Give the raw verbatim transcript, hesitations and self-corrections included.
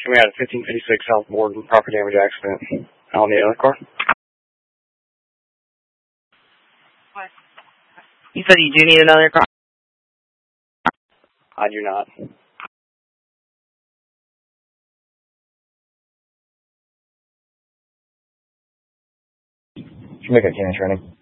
We had a fifteen fifty-six South Borden property damage accident on the other car. What? You said you do need another car? I do not. Jamaica County Training.